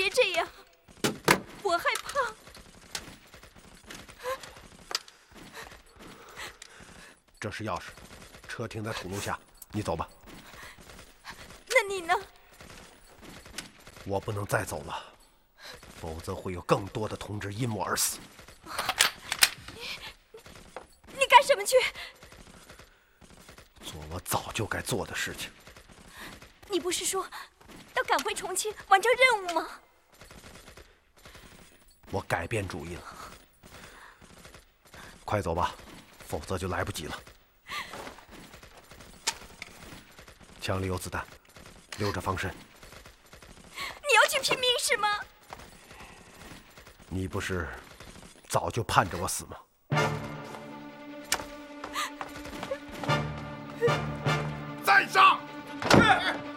别这样，我害怕。 这是钥匙，车停在土路下，你走吧。 那你呢？ 我不能再走了，否则会有更多的同志因我而死。 你干什么去？ 做我早就该做的事情。 你不是说要赶回重庆完成任务吗？ 我改变主意了，快走吧，否则就来不及了。枪里有子弹，留着防身。 你要去拼命是吗？ 你不是早就盼着我死吗？ 在上！